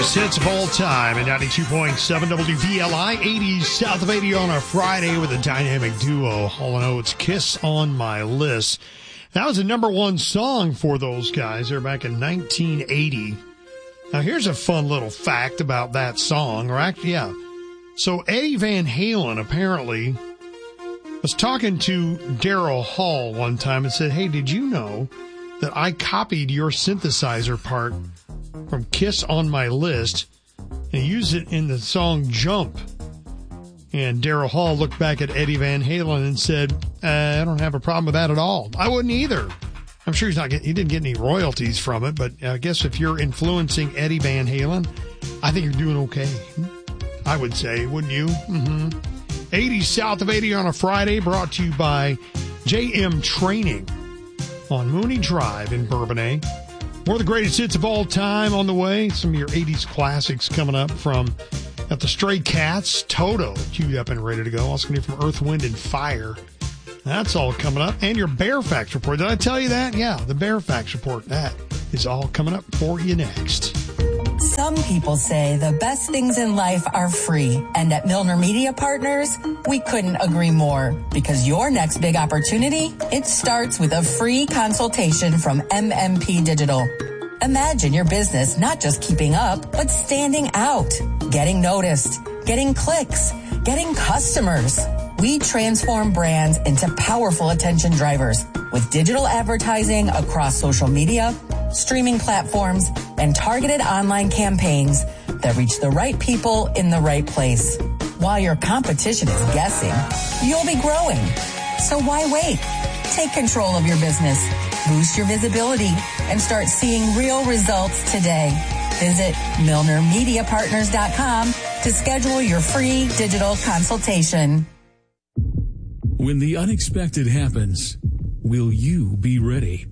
greatest hits of all time at 92.7 WVLI, 80s South of 80 on a Friday with a dynamic duo. Hall & Oates, Kiss on My List. That was the number one song for those guys. They're back in 1980. Now, here's a fun little fact about that song. So Eddie Van Halen apparently was talking to Daryl Hall one time and said, hey, did you know that I copied your synthesizer part from Kiss on My List and used it in the song Jump? And Daryl Hall looked back at Eddie Van Halen and said, I don't have a problem with that at all. I wouldn't either. I'm sure he didn't get any royalties from it, but I guess if you're influencing Eddie Van Halen, I think you're doing okay. I would say, wouldn't you? 80 South of 80 on a Friday, brought to you by JM Training on Mooney Drive in Bourbonnais. More of the greatest hits of all time on the way. Some of your 80s classics coming up from got the Stray Cats, Toto queued up and ready to go. Also going to hear from Earth, Wind, and Fire. That's all coming up. And your Bear Facts report. Did I tell you that? Yeah, the Bear Facts report. That is all coming up for you next. Some people say the best things in life are free. And at Milner Media Partners, we couldn't agree more. Because your next big opportunity, it starts with a free consultation from MMP Digital. Imagine your business not just keeping up, but standing out, getting noticed, getting clicks, getting customers. We transform brands into powerful attention drivers with digital advertising across social media, streaming platforms, and targeted online campaigns that reach the right people in the right place. While your competition is guessing, you'll be growing. So why wait? Take control of your business, boost your visibility, and start seeing real results today. Visit MilnerMediaPartners.com to schedule your free digital consultation. When the unexpected happens, will you be ready?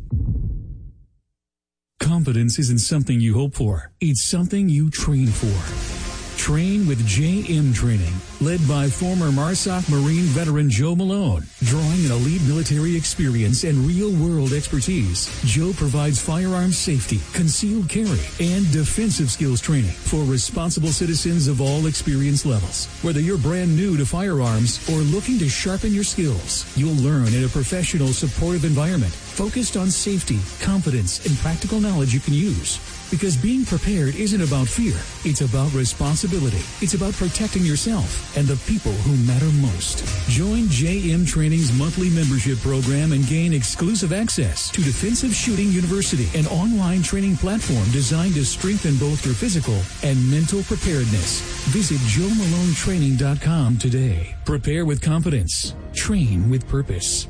Confidence isn't something you hope for. It's something you train for. Train with JM Training, led by former MARSOC Marine veteran Joe Malone. Drawing an elite military experience and real-world expertise, Joe provides firearms safety, concealed carry, and defensive skills training for responsible citizens of all experience levels. Whether you're brand new to firearms or looking to sharpen your skills, you'll learn in a professional, supportive environment focused on safety, confidence, and practical knowledge you can use. Because being prepared isn't about fear. It's about responsibility. It's about protecting yourself and the people who matter most. Join JM Training's monthly membership program and gain exclusive access to Defensive Shooting University, an online training platform designed to strengthen both your physical and mental preparedness. Visit JoeMaloneTraining.com today. Prepare with confidence. Train with purpose.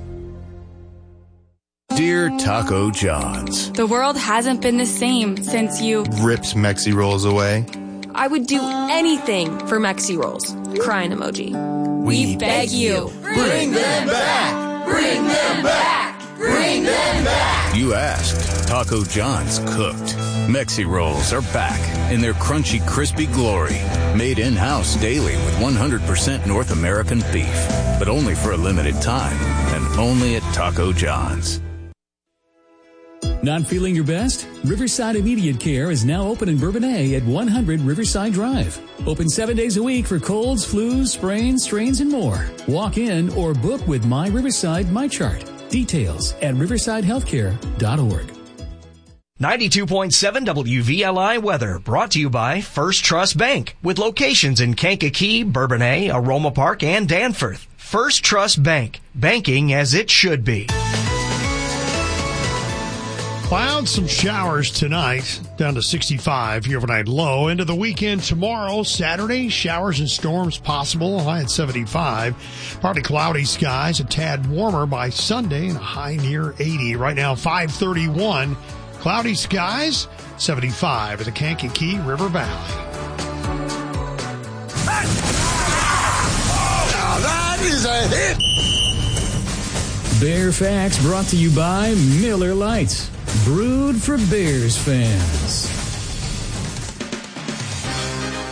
Dear Taco John's, the world hasn't been the same since you ripped Mexi Rolls away. I would do anything for Mexi Rolls. Crying emoji. We beg you. Bring them back! Bring them back! Bring them back! You asked. Taco John's cooked. Mexi Rolls are back in their crunchy, crispy glory. Made in-house daily with 100% North American beef. But only for a limited time. And only at Taco John's. Not feeling your best? Riverside Immediate Care is now open in Bourbonnais at 100 Riverside Drive. Open 7 days a week for colds, flus, sprains, strains, and more. Walk in or book with My Riverside MyChart. Details at riversidehealthcare.org. 92.7 WVLI weather brought to you by First Trust Bank with locations in Kankakee, Bourbonnais, Aroma Park, and Danforth. First Trust Bank, banking as it should be. Clouds, some showers tonight, down to 65 here overnight low. Into the weekend tomorrow, Saturday, showers and storms possible, high at 75. Partly cloudy skies, a tad warmer by Sunday, and a high near 80. Right now, 531. Cloudy skies, 75 at the Kankakee River Valley. Now that is a hit! Bear Facts brought to you by Miller Lite. Brewed for Bears fans.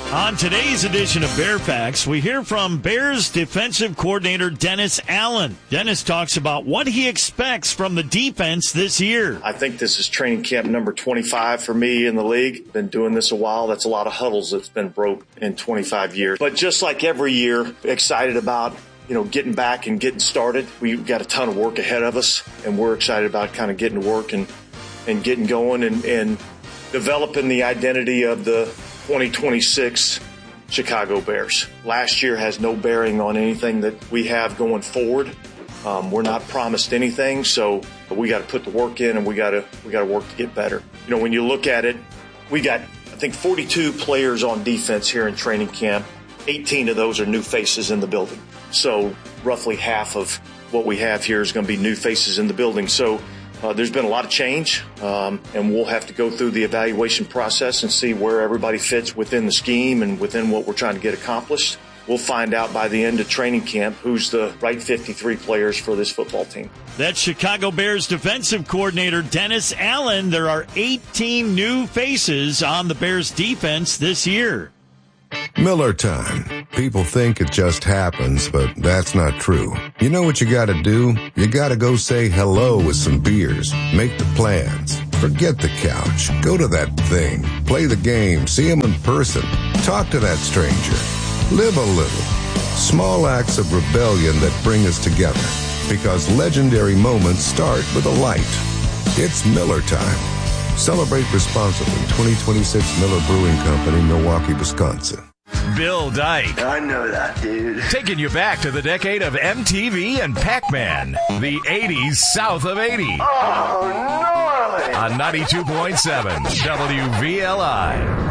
On today's edition of Bear Facts, we hear from Bears defensive coordinator Dennis Allen. Dennis talks about what he expects from the defense this year. I think this is training camp number 25 for me in the league. Been doing this a while. That's a lot of huddles that's been broke in 25 years. But just like every year, excited about getting back and getting started. We've got a ton of work ahead of us, and we're excited about kind of getting to work and getting going and developing the identity of the 2026 Chicago Bears. Last year has no bearing on anything that we have going forward. We're not promised anything, so we got to put the work in, and we got to work to get better. When you look at it, we got, I think, 42 players on defense here in training camp. 18 of those are new faces in the building. So roughly half of what we have here is going to be new faces in the building. So there's been a lot of change, and we'll have to go through the evaluation process and see where everybody fits within the scheme and within what we're trying to get accomplished. We'll find out by the end of training camp who's the right 53 players for this football team. That's Chicago Bears defensive coordinator Dennis Allen. There are 18 new faces on the Bears defense this year. Miller time. People think it just happens, but that's not true. You know what you gotta do? You gotta go say hello with some beers. Make the plans. Forget the couch. Go to that thing. Play the game. See him in person. Talk to that stranger. Live a little. Small acts of rebellion that bring us together. Because legendary moments start with a light. It's Miller time. Celebrate responsibly. 2026 Miller Brewing Company, Milwaukee, Wisconsin. Bill Dyke. I know that, dude. Taking you back to the decade of MTV and Pac-Man. The 80s south of 80. Oh, gnarly. On 92.7 WVLI.